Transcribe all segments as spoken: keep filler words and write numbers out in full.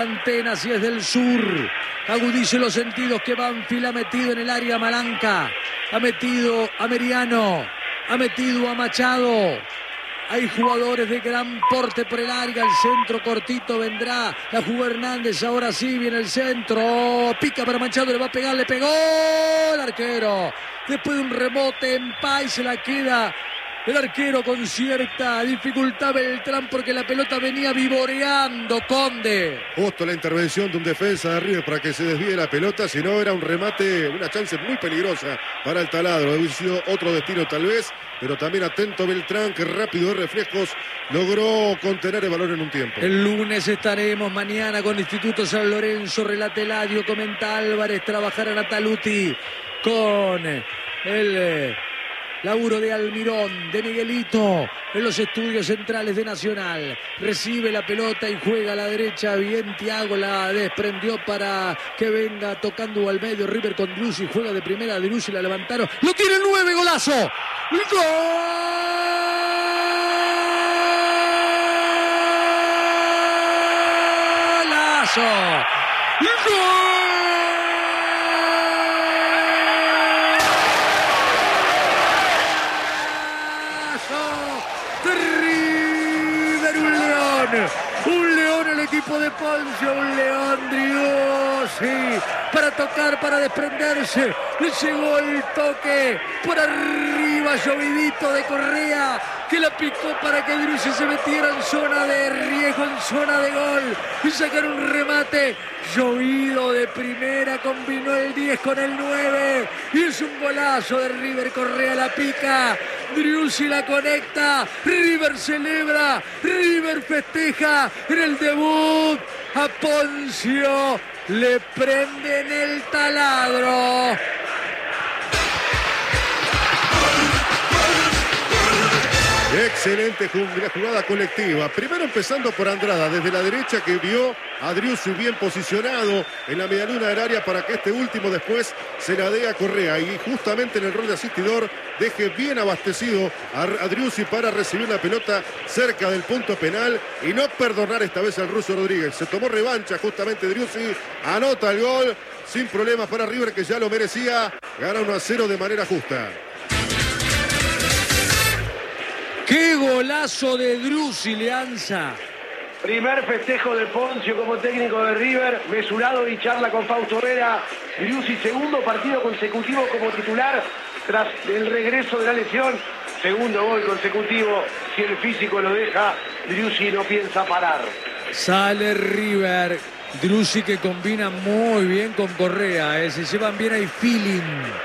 Antenas y es del sur. Agudice los sentidos que Banfield ha metido en el área Malanca. Ha metido a Meriano. Ha metido a Machado. Hay jugadores de gran porte por el área. El centro cortito vendrá. La jugó Hernández. Ahora sí viene el centro. Pica para Machado. Le va a pegar. Le pegó el arquero. Después de un rebote en paz se la queda el arquero con cierta dificultad Beltrán porque la pelota venía vivoreando Conde. Justo la intervención de un defensa de River para que se desvíe la pelota, si no era un remate, una chance muy peligrosa para el Taladro. Hubiera sido otro destino tal vez, pero también atento Beltrán que rápido de reflejos logró contener el balón en un tiempo. El lunes estaremos mañana con Instituto San Lorenzo, relata Eladio, comenta Álvarez, trabajará Nataluti con el... Eh, laburo de Almirón, de Miguelito, en los estudios centrales de Nacional. Recibe la pelota y juega a la derecha. Bien, Thiago la desprendió para que venga tocando al medio. River con Driussi, juega de primera. Driussi la levantaron. ¡Lo tiene el nueve! ¡Golazo! ¡Golazo! ¡Gol! Un león el equipo de Poncio, un león Driussi para tocar, para desprenderse. Le llegó el toque por arriba, llovidito de Correa, que la picó para que Driussi se metiera en zona de riesgo, en zona de gol y sacar un remate. Llovido de primera, combinó el diez con el nueve y es un golazo de River. Correa la pica, Driussi la conecta, River celebra, River festeja en el debut. A Poncio le prenden el taladro. Excelente jugada colectiva. Primero empezando por Andrada desde la derecha, que vio a Driussi bien posicionado en la medialuna del área para que este último después se la dé a Correa y justamente en el rol de asistidor deje bien abastecido a, a Driussi para recibir la pelota cerca del punto penal y no perdonar esta vez al ruso Rodríguez. Se tomó revancha justamente Driussi, anota el gol sin problemas para River, que ya lo merecía. Gana uno a cero de manera justa. ¡Qué golazo de Driussi, Leanza! Primer festejo de Poncio como técnico de River, mesurado y charla con Fausto Vera. Driussi, segundo partido consecutivo como titular tras el regreso de la lesión. Segundo gol consecutivo, si el físico lo deja, Driussi no piensa parar. Sale River, Driussi que combina muy bien con Correa, ¿eh? Se llevan bien, hay feeling,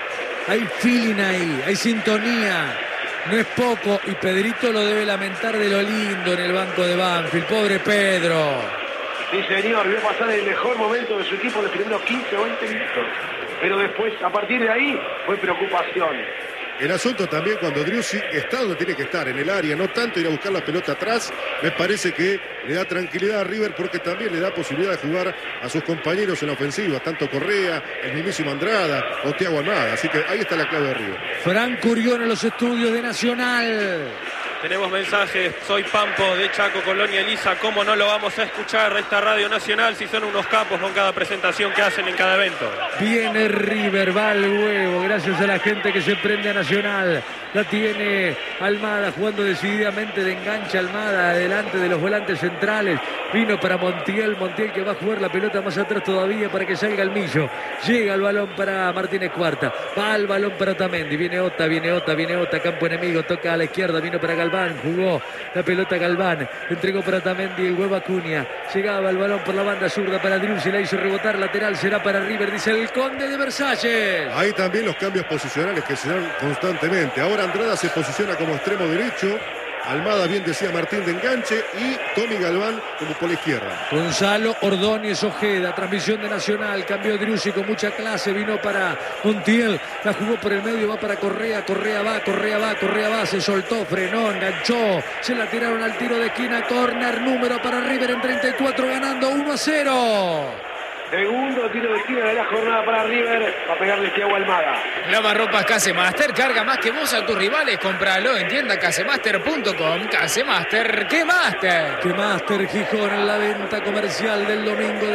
hay feeling ahí, hay sintonía. No es poco y Pedrito lo debe lamentar de lo lindo en el banco de Banfield. Pobre Pedro. Sí, señor, vio pasar el mejor momento de su equipo en los primeros quince o veinte minutos. Pero después, a partir de ahí, fue preocupación. El asunto también cuando Driussi está donde tiene que estar, en el área, no tanto ir a buscar la pelota atrás, me parece que le da tranquilidad a River porque también le da posibilidad de jugar a sus compañeros en la ofensiva, tanto Correa, el mismísimo Andrada o Thiago Almada, así que ahí está la clave de River. Fran Curión en los estudios de Nacional. Tenemos mensajes, soy Pampo de Chaco, Colonia Elisa, ¿cómo no lo vamos a escuchar esta Radio Nacional si son unos capos con cada presentación que hacen en cada evento? Viene River, va al huevo, gracias a la gente que se prende a Nacional. La tiene Almada jugando decididamente de enganche. Almada adelante de los volantes centrales. Vino para Montiel, Montiel que va a jugar la pelota más atrás todavía para que salga el Millo. Llega el balón para Martínez Cuarta. Va el balón para Otamendi. Viene Ota, viene Ota, viene Ota. Campo enemigo, toca a la izquierda. Vino para Galván, jugó la pelota Galván. Entregó para Otamendi, el huevo Acuña. Llegaba el balón por la banda zurda para Driussi. La hizo rebotar, lateral será para River, dice el Conde de Versalles. Hay también los cambios posicionales que se dan constantemente. Ahora Andrada se posiciona como extremo derecho. Almada, bien decía Martín, de enganche, y Tommy Galván como por la izquierda. Gonzalo Ordóñez Ojeda, transmisión de Nacional, cambió Driussi con mucha clase, vino para Montiel, la jugó por el medio, va para Correa, Correa va, Correa va, Correa va, se soltó, frenó, enganchó, se la tiraron al tiro de esquina, córner, número para River en treinta y cuatro, ganando uno a cero. Segundo tiro de esquina de la jornada para River. Va a pegarle Thiago Almada. Lavarropas Casemaster, carga más que vos a tus rivales. Cómpralo en tienda casemaster punto com. Casemaster, ¿qué Master? Que Master Gijón en la venta comercial del domingo.